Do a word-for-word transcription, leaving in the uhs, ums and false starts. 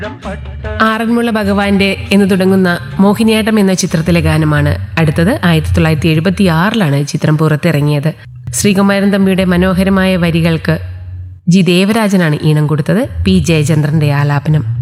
ആറന്മുള ഭഗവാന്റെ എന്ന് തുടങ്ങുന്ന മോഹിനിയാട്ടം എന്ന ചിത്രത്തിലെ ഗാനമാണ് അടുത്തത്. ആയിരത്തി തൊള്ളായിരത്തി എഴുപത്തി ആറിലാണ് ചിത്രം പുറത്തിറങ്ങിയത്. ശ്രീകുമാരൻ തമ്പിയുടെ മനോഹരമായ വരികൾക്ക് ജി ദേവരാജനാണ് ഈണം കൊടുത്തത്. പി ജയചന്ദ്രന്റെ ആലാപനം.